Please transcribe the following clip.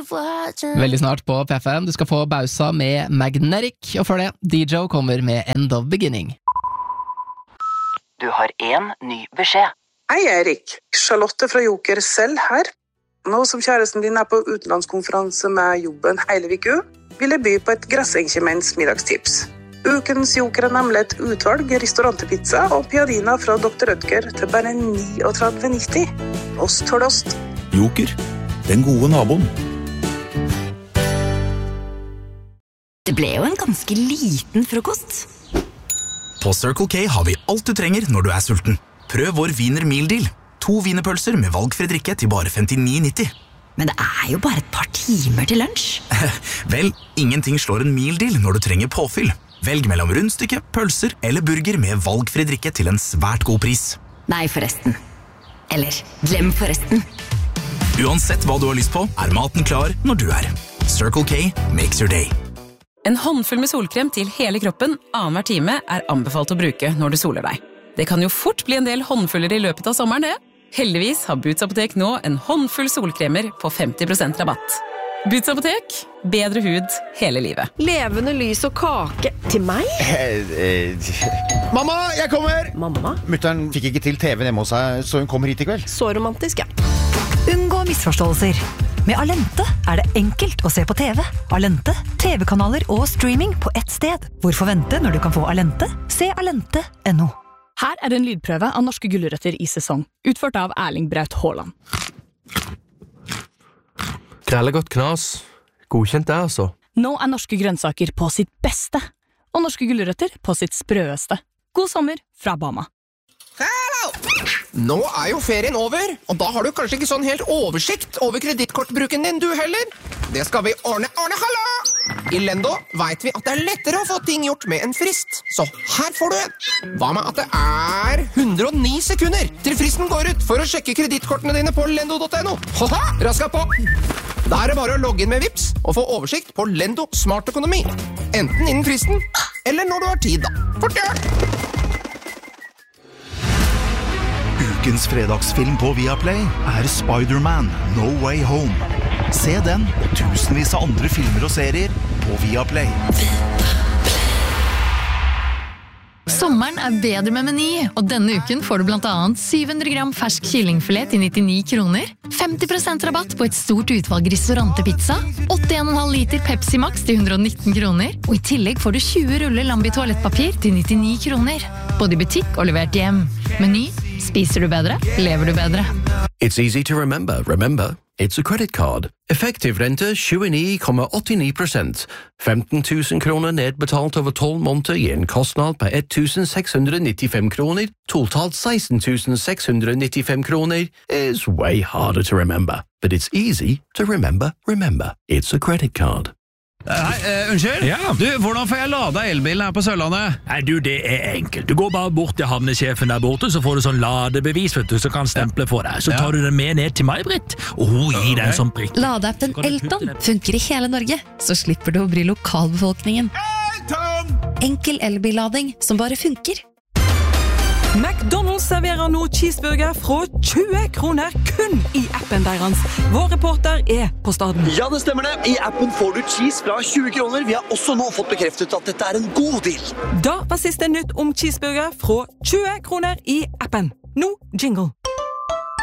Veldig snart på PFM. Du skal få Bausa med Magnetic, og for det, DJ kommer med End of Beginning. Du har en ny beskjed. Hei Erik, Charlotte fra Joker selv her. Nå som kjæresten din på utenlandskonferanse med jobben hele uka, vil jeg by på et grassenkjemens middagstips. Ukens Joker nemlig et utvalg restaurantepizza og piadina fra Dr. Rødger til bare 39,90. Ost for ost. Joker, den gode naboen. Det ble jo en ganske liten frokost. På Circle K har vi alt du trenger når du sulten. Prøv vår Wiener Meal Deal. 2 wienerpølser med valgfri drikke til bare 59,90. Men det jo bare et par timer til lunsj. Vel, ingenting slår en meal deal når du trenger påfyll. Velg mellom rundstykke, pølser eller burger med valgfri drikke til en svært god pris. Nei, forresten. Eller, glem forresten. Uansett hva du har lyst på, maten klar når du Circle K makes your day. En håndfull med solkrem til hele kroppen annenhver time anbefalt å bruke når du soler deg. Det kan jo fort bli en del håndfuller i løpet av sommeren, det. Heldigvis har Boots Apotek nå en håndfull solkremer på 50% rabatt. Boots Apotek, bedre hud hele livet. Levende lys og kake til meg? Mamma, jeg kommer! Mamma? Mutteren fikk ikke til TV hjemme hos seg, så hun kommer hit i kveld. Så romantisk, ja. Unngå misforståelser. Med Alente det enkelt å se på TV. Alente, TV-kanaler og streaming på ett sted. Hvorfor vente når du kan få Alente? Se alente.no. Her det en lydprøve av norske gulrøtter i sesong, utført av Erling Braut Haaland. Krellegodt knas. Godkjent det, altså. Nå norske grønnsaker på sitt beste, og norske gulrøtter på sitt sprøeste. God sommer fra Bama. Nå jo ferien over, og da har du kanskje ikke sånn helt oversikt over kredittkortbruken din, du heller. Det skal vi ordne, hallo! I Lendo vet vi at det lettere å få ting gjort med en frist, så her får du en. Hva med at det 109 sekunder til fristen går ut for å sjekke kredittkortene dine på lendo.no? Haha, raska på! Da det bare å logge inn med Vipps og få oversikt på Lendo Smart Økonomi. Enten innen fristen, eller når du har tid da. Fort gjør! Ukens fredagsfilm på Viaplay Spider-Man No Way Home. Se den og tusenvis av andre filmer og serier på Viaplay. Sommeren bedre med Meny, og denne uken får du blant annet 700 gram fersk kyllingfilet til 99 kroner, 50% rabatt på et stort utvalg restaurantepizza, 8,5 liter Pepsi Max til 119 kroner, og i tillegg får du 20 ruller Lambi toalettpapir til 99 kroner. Både i butikk og levert hjem. Meny, spiser du bedre, lever du bedre. It's easy to remember. It's a credit card. Effektiv rente 29,89%. 15 000 kroner nedbetalt over 12 måneder gir en kostnad på 1,695 kroner. Totalt 16 695 kroner is way harder to remember. But it's easy to remember. It's a credit card. Hei, unnskyld? Ja. Du, hvordan får jeg lada elbilen her på Sørlandet? Nei, du, det enkelt. Du går bare bort til havnesjefen der borte, så får du sånn ladebevis, vet du, så kan stemple for deg. Så tar du den med ned til meg, Britt, og hun gir deg en sånn prikk. Ladeappen Elton funker i hele Norge, så slipper du å bry lokalbefolkningen. Elton! Enkel elbillading som bare funker. McDonald's serverer nå cheeseburger fra 20 kroner kun i appen deres. Vår reporter på staden. Ja, det stemmer det. I appen får du cheese fra 20 kroner. Vi har også nå fått bekreftet at dette en god deal. Da var siste nytt om cheeseburger fra 20 kroner i appen. Nå jingle.